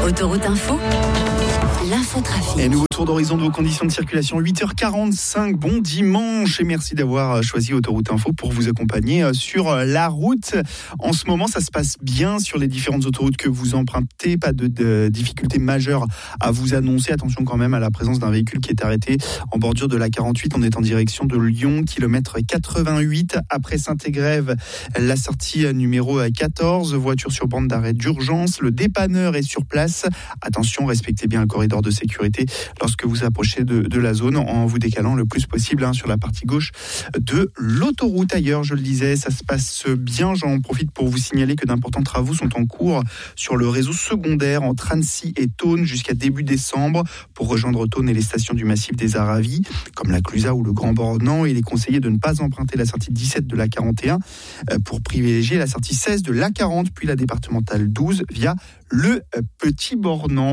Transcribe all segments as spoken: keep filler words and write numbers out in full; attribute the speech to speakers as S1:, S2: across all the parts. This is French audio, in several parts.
S1: Autoroute Info, l'infotrafic.
S2: Et nouveau tour d'horizon de vos conditions de circulation, huit heures quarante-cinq, bon dimanche et merci d'avoir choisi Autoroute Info pour vous accompagner sur la route. En ce moment, ça se passe bien sur les différentes autoroutes que vous empruntez, pas de, de difficultés majeures à vous annoncer. Attention quand même à la présence d'un véhicule qui est arrêté en bordure de la quarante-huit. On est en direction de Lyon, kilomètre quatre-vingt-huit, après Saint-Égrève, la sortie numéro quatorze, voiture sur bande d'arrêt d'urgence. Le dépanneur est sur place. Attention, respectez bien le corridor de sécurité lorsque vous approchez de, de la zone en vous décalant le plus possible hein, sur la partie gauche de l'autoroute. Ailleurs, je le disais, ça se passe bien. J'en profite pour vous signaler que d'importants travaux sont en cours sur le réseau secondaire entre Annecy et Thônes jusqu'à début décembre. Pour rejoindre Thônes et les stations du massif des Aravis, comme la Clusaz ou le Grand Bornand, il est conseillé de ne pas emprunter la sortie dix-sept de l'A quarante et un pour privilégier la sortie seize de l'A quarante, puis la départementale douze via le Petit Bornand.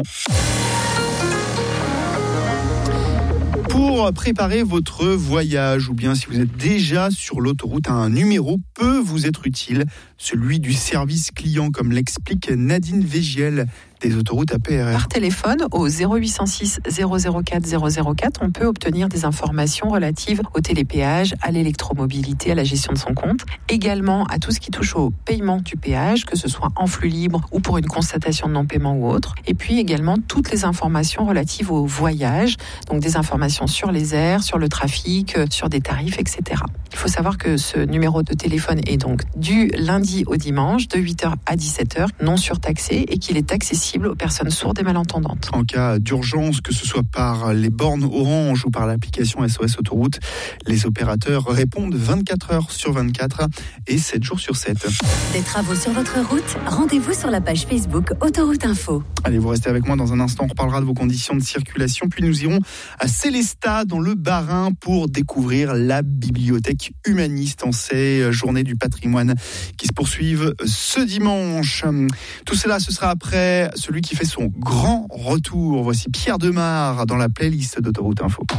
S2: Pour préparer votre voyage, ou bien si vous êtes déjà sur l'autoroute, un numéro peut vous être utile, celui du service client, comme l'explique Nadine Végiel des autoroutes A P R R.
S3: Par téléphone, au zéro huit cent six zéro zéro quatre zéro zéro quatre, on peut obtenir des informations relatives au télépéage, à l'électromobilité, à la gestion de son compte, également à tout ce qui touche au paiement du péage, que ce soit en flux libre ou pour une constatation de non-paiement ou autre, et puis également toutes les informations relatives au voyage, donc des informations sur les aires, sur le trafic, sur des tarifs, et cetera. Il faut savoir que ce numéro de téléphone est donc du lundi au dimanche, de huit heures à dix-sept heures, non surtaxé, et qu'il est accessible aux personnes sourdes et malentendantes.
S2: En cas d'urgence, que ce soit par les bornes Orange ou par l'application S O S Autoroute, les opérateurs répondent vingt-quatre heures sur vingt-quatre et sept jours sur sept.
S1: Des travaux sur votre route, rendez-vous sur la page Facebook Autoroute Info.
S2: Allez, vous restez avec moi dans un instant, on reparlera de vos conditions de circulation, puis nous irons à Célestat dans le Bas-Rhin pour découvrir la bibliothèque humaniste en ces journées du patrimoine qui se poursuivent ce dimanche. Tout cela, ce sera après celui qui fait son grand retour. Voici Pierre Demar dans la playlist d'Autoroute Info.